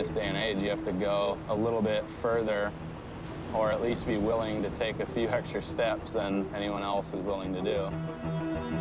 this day and age, you have to go a little bit further, or at least be willing to take a few extra steps than anyone else is willing to do.